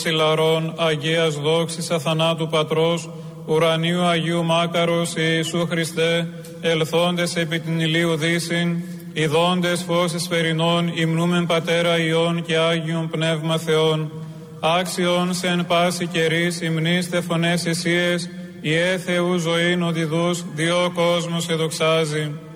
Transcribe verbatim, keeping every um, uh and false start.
Συλλαρών Αγίας δόξης αθανάτου Πατρός, ουρανίου Αγίου Μάκαρος Ιησού Χριστέ, ελθόντες επί την ηλίου δύσιν, ιδώντες φως εσπερινών, υμνούμεν Πατέρα Υιόν και Άγιον Πνεύμα Θεόν, άξιον σε εν πάση καιρής υμνήστε φωνές εσίες, ιέ Θεού ζωήν οδηδούς, διό κόσμος εδοξάζει.